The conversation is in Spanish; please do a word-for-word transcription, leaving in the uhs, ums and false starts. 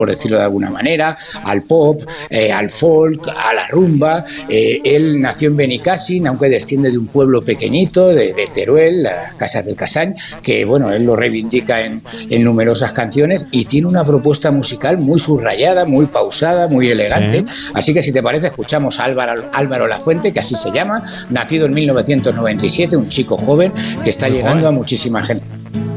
por decirlo de alguna manera, al pop, eh, al folk, a la rumba. Eh, él nació en Benicàssim, aunque desciende de un pueblo pequeñito, de, de Teruel, las Casas del Casany, que bueno, él lo reivindica en, en numerosas canciones y tiene una propuesta musical muy subrayada, muy pausada, muy elegante. Sí. Así que si te parece, escuchamos a Álvaro, Álvaro Lafuente, que así se llama, nacido en mil novecientos noventa y siete, un chico joven que está muy llegando joven. a muchísima gente.